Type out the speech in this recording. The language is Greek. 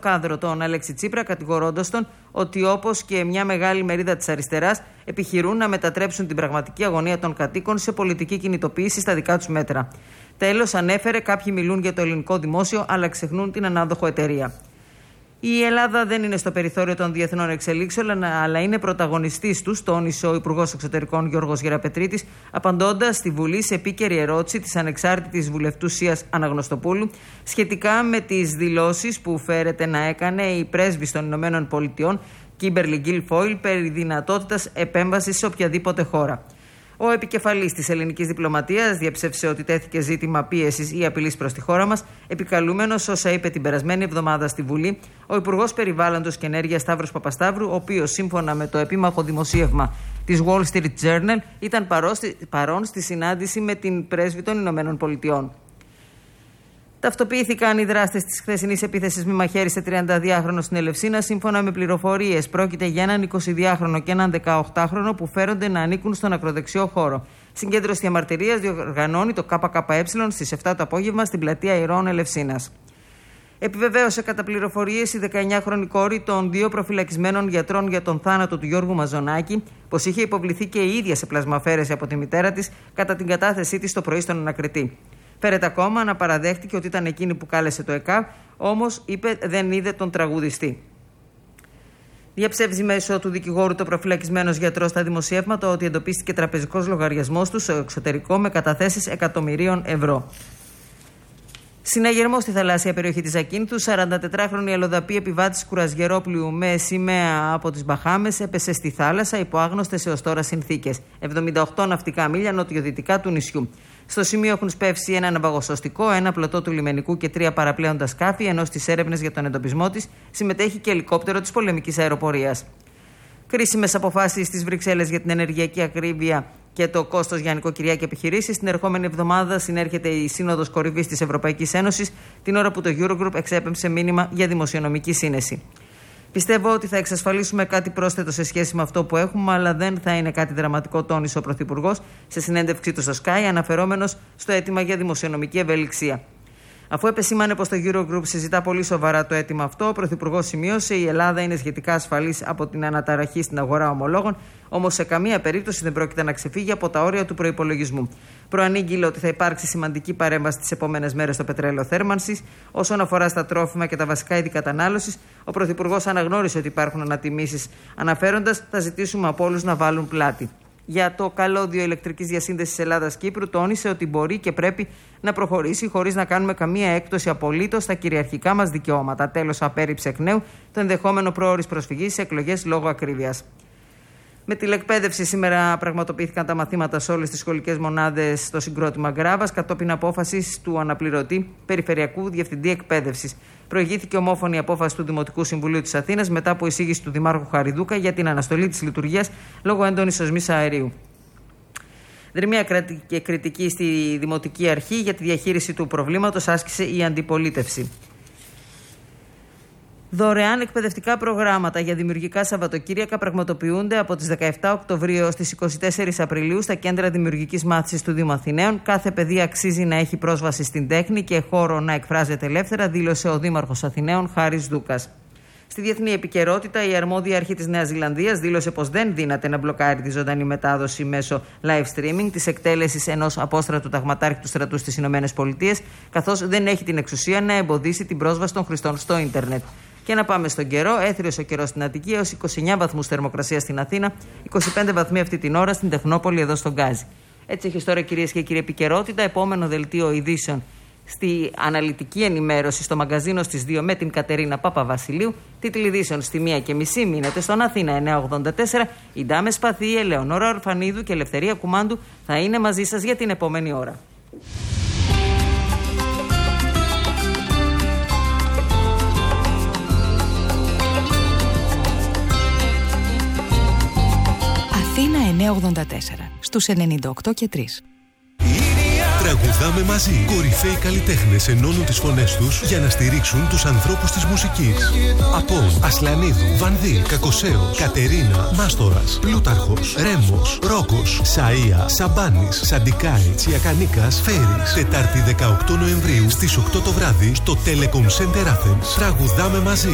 κάδρο τον Αλέξη Τσίπρα, κατηγορώντας τον ότι, όπως και μια μεγάλη μερίδα της αριστεράς, επιχειρούν να μετατρέψουν την πραγματική αγωνία των κατοίκων σε πολιτική κινητοποίηση στα δικά τους μέτρα. Τέλος, ανέφερε, κάποιοι μιλούν για το ελληνικό δημόσιο, αλλά ξεχνούν την ανάδοχο εταιρεία. Η Ελλάδα δεν είναι στο περιθώριο των διεθνών εξελίξεων, αλλά είναι πρωταγωνιστής τους, τόνισε ο Υπουργός Εξωτερικών Γιώργος Γεραπετρίτης, απαντώντας στη Βουλή σε επίκαιρη ερώτηση της ανεξάρτητης βουλευτού Σίας Αναγνωστοπούλου σχετικά με τις δηλώσεις που φέρεται να έκανε η πρέσβης των Ηνωμένων Πολιτειών, Κίμπερλι Γκίλφοιλ, περί δυνατότητας επέμβασης σε οποιαδήποτε χώρα. Ο επικεφαλής της ελληνικής διπλωματίας διαψεύσε ότι τέθηκε ζήτημα πίεσης ή απειλής προς τη χώρα μας, επικαλούμενος όσα είπε την περασμένη εβδομάδα στη Βουλή ο Υπουργός Περιβάλλοντος και Ενέργειας Σταύρος Παπασταύρου, ο οποίος, σύμφωνα με το επίμαχο δημοσίευμα της Wall Street Journal, ήταν παρόν στη συνάντηση με την πρέσβη των Ηνωμένων Πολιτειών. Ταυτοποιήθηκαν οι δράστες της χθεσινής επίθεσης με μαχαίρι σε 32χρονο στην Ελευσίνα. Σύμφωνα με πληροφορίες, πρόκειται για έναν 22χρονο και έναν 18χρονο που φέρονται να ανήκουν στον ακροδεξιό χώρο. Συγκέντρωση διαμαρτυρίας διοργανώνει το ΚΚΕ στις 7 το απόγευμα στην πλατεία Ηρών Ελευσίνας. Επιβεβαίωσε κατά πληροφορίες η 19χρονη κόρη των 2 προφυλακισμένων γιατρών για τον θάνατο του Γιώργου Μαζονάκη πως είχε υποβληθεί και η ίδια σε πλασμαφαίρεση από τη μητέρα της κατά την κατάθεσή της το πρωί στον ανακριτή. Φέρεται ακόμα να παραδέχτηκε ότι ήταν εκείνη που κάλεσε το ΕΚΑΒ, όμως είπε δεν είδε τον τραγουδιστή. Διαψεύζει μέσω του δικηγόρου το προφυλακισμένος γιατρός στα δημοσιεύματα ότι εντοπίστηκε τραπεζικός λογαριασμός του στο εξωτερικό με καταθέσεις εκατομμυρίων ευρώ. Συναγερμό στη θαλάσσια περιοχή της Ακίνθου, 44χρονη αλλοδαπή επιβάτης κουραζιερόπλοιου με σημαία από τις Μπαχάμες έπεσε στη θάλασσα υπό άγνωστες έως τώρα συνθήκες. 78 ναυτικά μίλια νοτιοδυτικά του νησιού. Στο σημείο έχουν σπεύσει ένα ναυαγοσωστικό, ένα πλωτό του λιμενικού και 3 παραπλέοντα σκάφη, ενώ στις έρευνες για τον εντοπισμό της συμμετέχει και ελικόπτερο της πολεμικής αεροπορίας. Κρίσιμες αποφάσεις στις Βρυξέλλες για την ενεργειακή ακρίβεια και το κόστος για νοικοκυριά και επιχειρήσεις. Την ερχόμενη εβδομάδα συνέρχεται η Σύνοδος Κορυφής της Ευρωπαϊκής Ένωσης, την ώρα που το Eurogroup εξέπεμψε μήνυμα για δημοσιονομική σύνεση. Πιστεύω ότι θα εξασφαλίσουμε κάτι πρόσθετο σε σχέση με αυτό που έχουμε, αλλά δεν θα είναι κάτι δραματικό, τόνισε ο Πρωθυπουργός σε συνέντευξή του στο Sky, αναφερόμενος στο αίτημα για δημοσιονομική ευελιξία. Αφού επεσήμανε πως το Eurogroup συζητά πολύ σοβαρά το αίτημα αυτό, ο Πρωθυπουργός σημείωσε η Ελλάδα είναι σχετικά ασφαλής από την αναταραχή στην αγορά ομολόγων, όμως σε καμία περίπτωση δεν πρόκειται να ξεφύγει από τα όρια του προϋπολογισμού. Προανήγγειλε ότι θα υπάρξει σημαντική παρέμβαση τις επόμενες μέρες στο πετρέλαιο θέρμανσης. Όσον αφορά στα τρόφιμα και τα βασικά είδη κατανάλωσης, ο Πρωθυπουργός αναγνώρισε ότι υπάρχουν ανατιμήσεις, αναφέροντας θα ζητήσουμε από όλους να βάλουν πλάτη. Για το καλώδιο ηλεκτρικής διασύνδεσης Ελλάδας-Κύπρου τόνισε ότι μπορεί και πρέπει να προχωρήσει χωρίς να κάνουμε καμία έκπτωση απολύτως στα κυριαρχικά μας δικαιώματα. Τέλος, απέρριψε εκ νέου το ενδεχόμενο προώρης προσφυγής σε εκλογές λόγω ακρίβειας. Με τηλεκπαίδευση σήμερα πραγματοποιήθηκαν τα μαθήματα σε όλες τις σχολικές μονάδες στο συγκρότημα Γκράβας κατόπιν απόφασης του αναπληρωτή Περιφερειακού Διευθυντή Εκπαίδευσης. Προηγήθηκε ομόφωνη απόφαση του Δημοτικού Συμβουλίου της Αθήνας μετά από εισήγηση του Δημάρχου Χαριδούκα για την αναστολή της λειτουργίας λόγω έντονης οσμής αερίου. Δρυμία και κριτική στη Δημοτική Αρχή για τη διαχείριση του προβλήματος άσκησε η αντιπολίτευση. Δωρεάν εκπαιδευτικά προγράμματα για δημιουργικά Σαββατοκύριακα πραγματοποιούνται από τις 17 Οκτωβρίου έως τις 24 Απριλίου στα κέντρα δημιουργικής μάθησης του Δήμου Αθηναίων. Κάθε παιδί αξίζει να έχει πρόσβαση στην τέχνη και χώρο να εκφράζεται ελεύθερα, δήλωσε ο Δήμαρχος Αθηναίων Χάρης Δούκας. Στη διεθνή επικαιρότητα, η αρμόδια αρχή της Νέας Ζηλανδίας δήλωσε πως δεν δύναται να μπλοκάρει τη ζωντανή μετάδοση μέσω live streaming της εκτέλεσης ενός απόστρατου ταγματάρχη του στρατού στις ΗΠΑ, καθώς δεν έχει την εξουσία να εμποδίσει την πρόσβαση των χρηστών στο ίντερνετ. Και να πάμε στον καιρό. Έθριος ο καιρός στην Αττική έως 29 βαθμούς θερμοκρασία στην Αθήνα, 25 βαθμοί αυτή την ώρα στην Τεχνόπολη εδώ στον Γκάζι. Έτσι έχει τώρα, κυρίες και κύριοι, επικαιρότητα. Επόμενο δελτίο ειδήσεων στη αναλυτική ενημέρωση στο μαγκαζίνο στις 2 με την Κατερίνα Παπαβασιλείου. Τίτλοι ειδήσεων στη 1:30 μείνετε στον Αθήνα 984. Η Ντάμε Σπαθή, η Ελεονόρα Ορφανίδου και η Ελευθερία Κουμάντου θα είναι μαζί σας για την επόμενη ώρα. Αθήνα 984 στους 98 και 3. Τραγουδάμε μαζί. Κορυφαίοι καλλιτέχνες ενώνουν τις φωνές τους για να στηρίξουν τους ανθρώπους της μουσικής. Απόν, Ασλανίδου, Βανδύ, Κακοσέος, Κατερίνα, Μάστορας, Πλούταρχος, Ρέμος, Ρόκος, Σαΐα, Σαμπάνης, Σαντικάη, Τσιακανίκας, Φέρης. Τετάρτη 18 Νοεμβρίου στις 8 το βράδυ στο Telecom Center Athens. Τραγουδάμε μαζί.